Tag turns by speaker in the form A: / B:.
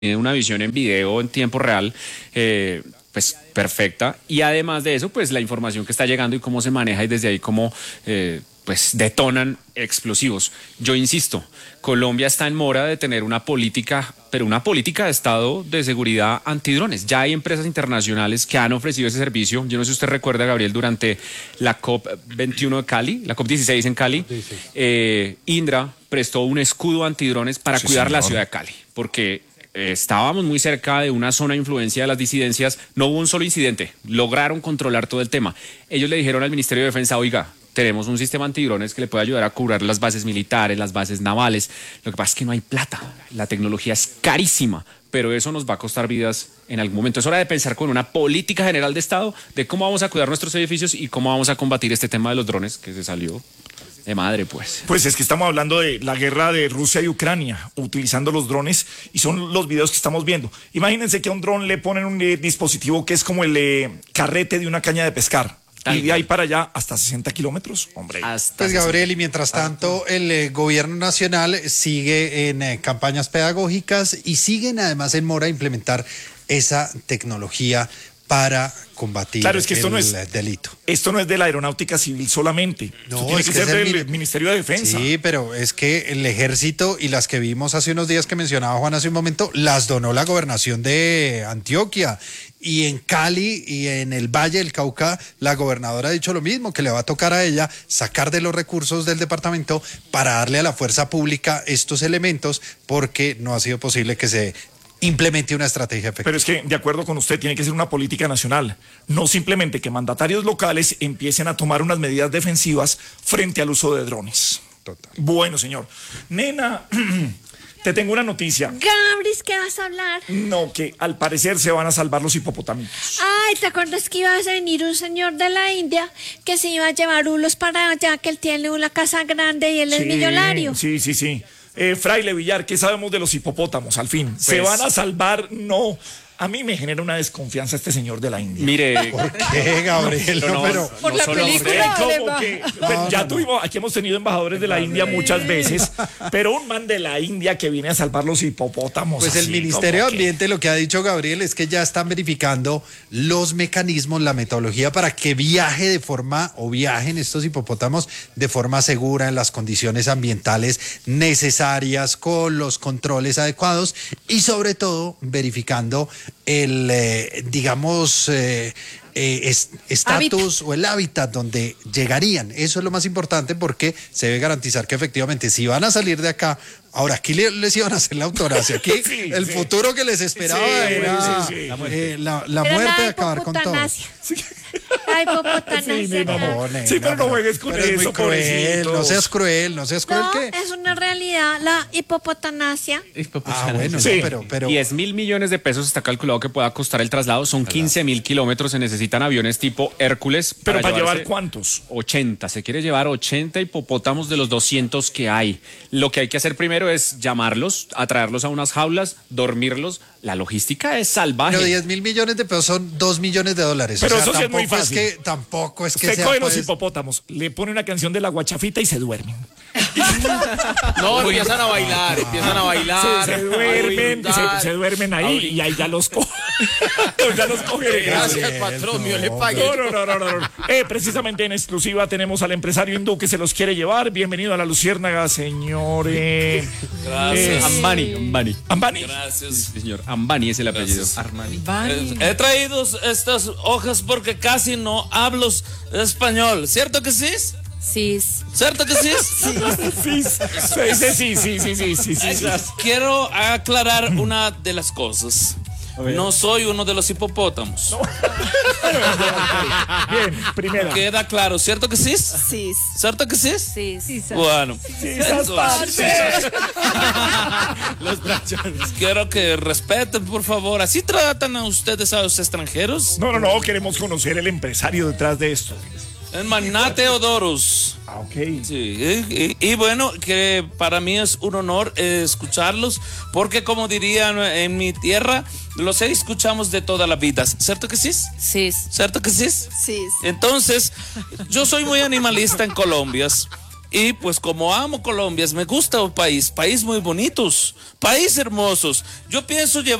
A: una visión en video en tiempo real, pues perfecta, y además de eso, pues la información que está llegando y cómo se maneja y desde ahí cómo pues detonan explosivos. Yo insisto, Colombia está en mora de tener una política, pero una política de Estado de seguridad antidrones. Ya hay empresas internacionales que han ofrecido ese servicio. Yo no sé si usted recuerda, Gabriel, durante la COP21 de Cali, la COP16 en Cali, Indra prestó un escudo antidrones para cuidar la ciudad de Cali, porque estábamos muy cerca de una zona de influencia de las disidencias. No hubo un solo incidente, lograron controlar todo el tema. Ellos le dijeron al Ministerio de Defensa, oiga, tenemos un sistema antidrones que le puede ayudar a cubrir las bases militares, las bases navales. Lo que pasa es que no hay plata, la tecnología es carísima, pero eso nos va a costar vidas en algún momento. Es hora de pensar con una política general de Estado de cómo vamos a cuidar nuestros edificios y cómo vamos a combatir este tema de los drones que se salió de madre, pues.
B: Pues es que estamos hablando de la guerra de Rusia y Ucrania, utilizando los drones, y son los videos que estamos viendo. Imagínense que a un dron le ponen un dispositivo que es como el carrete de una caña de pescar. Y de ahí para allá hasta 60 kilómetros, hombre.
C: Pues Gabriel, y mientras tanto el gobierno nacional sigue en campañas pedagógicas y siguen además en mora a implementar esa tecnología para combatir
B: claro, es que esto
C: delito.
B: Esto no es de la aeronáutica civil solamente.
C: No,
B: esto tiene
C: es
B: que
C: que
B: ser
C: es
B: del Ministerio de Defensa.
C: Sí, pero es que el ejército y las que vimos hace unos días que mencionaba Juan hace un momento, las donó la gobernación de Antioquia. Y en Cali y en el Valle del Cauca, la gobernadora ha dicho lo mismo, que le va a tocar a ella sacar de los recursos del departamento para darle a la fuerza pública estos elementos, porque no ha sido posible que se implemente una estrategia efectiva.
B: Pero es que, de acuerdo con usted, tiene que ser una política nacional, no simplemente que mandatarios locales empiecen a tomar unas medidas defensivas frente al uso de drones.
C: Total.
B: Bueno, señor. Nena, te tengo una noticia.
D: Gabris, ¿qué vas a hablar?
B: No, que al parecer se van a salvar los hipopótamos.
D: Ay, ¿te acuerdas que iba a venir un señor de la India que se iba a llevar hulos para allá, que él tiene una casa grande y él es millonario?
B: Sí. Fraile Villar, ¿qué sabemos de los hipopótamos al fin?
A: Pues,
B: ¿se van a salvar? No. A mí me genera una desconfianza este señor de la India.
A: Mire,
C: ¿Por qué, Gabriel?
D: Por la película.
B: Aquí hemos tenido embajadores de la India muchas veces, pero un man de la India que viene a salvar los hipopótamos.
C: Pues el Ministerio de Ambiente lo que ha dicho Gabriel es que ya están verificando los mecanismos, la metodología para que viajen estos hipopótamos de forma segura, en las condiciones ambientales necesarias, con los controles adecuados y sobre todo verificando el, estatus o el hábitat donde llegarían. Eso es lo más importante porque se debe garantizar que efectivamente si van a salir de acá, ahora aquí les iban a hacer la eutanasia, aquí el futuro que les esperaba era la muerte de acabar con todo.
D: Ay, hipopotanasia.
B: Pero no juegues con
C: Pero es muy
B: eso,
C: cruel, no seas cruel.
D: No,
C: ¿qué?
D: es una realidad, la hipopotanasia.
C: Bueno,
B: sí.
C: no, pero
A: 10.000 millones de pesos está calculado que pueda costar el traslado. Son 15.000 kilómetros. Se necesitan aviones tipo Hércules.
B: ¿Pero para llevar cuántos?
A: 80. Se quiere llevar 80 hipopótamos de los 200 que hay. Lo que hay que hacer primero es llamarlos, atraerlos a unas jaulas, dormirlos. La logística es salvaje.
C: Pero 10.000 millones de pesos son $2 millones.
B: Pero eso sí es muy fácil.
C: Tampoco es que
B: Usted
C: sea,
B: coge los
C: pues,
B: hipopótamos, le pone una canción de la guachafita y se duermen.
E: No, empiezan a bailar.
B: Se duermen ahí y ahí ya los coge. Ya los coge.
E: Gracias, patrón, yo le pagué.
B: No. Precisamente en exclusiva tenemos al empresario hindú que se los quiere llevar. Bienvenido a La Luciérnaga, señor.
E: Gracias.
A: Ambani.
E: Gracias.
A: Sí, señor. Ambani es el apellido.
E: Armani. He traído estas hojas porque casi no hablo español. ¿Cierto que sí?
F: Sí.
E: ¿Cierto que sí?
B: Sí.
E: Quiero aclarar una de las cosas. No soy uno de los hipopótamos.
B: Bien, primera.
E: Queda claro, ¿cierto que sí?
F: Sí.
E: ¿Cierto que sí?
F: Sí.
E: Bueno.
B: Entonces,
A: Los brachones.
E: Quiero que respeten, por favor. ¿Así tratan a ustedes a los extranjeros?
B: No, queremos conocer el empresario detrás de esto.
E: El magnate Odorus.
B: Ok.
E: Sí, y bueno, que para mí es un honor escucharlos, porque como dirían en mi tierra, los escuchamos de toda la vida. ¿Cierto que sí?
F: Sí.
E: ¿Cierto que sí?
F: Sí.
E: Entonces, yo soy muy animalista en Colombia. Y pues como amo Colombia, me gusta el país muy bonitos, país hermosos. Yo pienso llevar